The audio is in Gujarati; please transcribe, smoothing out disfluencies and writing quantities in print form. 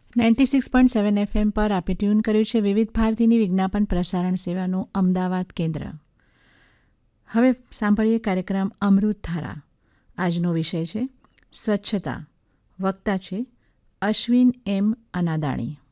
96.7 FM પર આપે ટ્યુન કર્યું છે વિવિધ ભારતીની વિજ્ઞાપન પ્રસારણ સેવાનું અમદાવાદ કેન્દ્ર. હવે સાંભળીએ કાર્યક્રમ અમૃત ધારા. આજનો વિષય છે સ્વચ્છતા. વક્તા છે અશ્વિન એમ અનાદાણી.